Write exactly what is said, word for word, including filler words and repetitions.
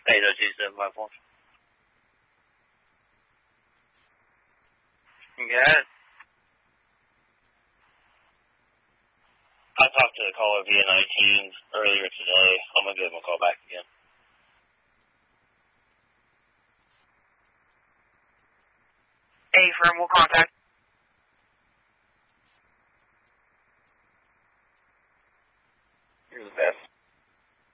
eight oh two seven five four. You got it. I talked to the caller via nineteen earlier today. I'm going to give him a call back again. A firm will contact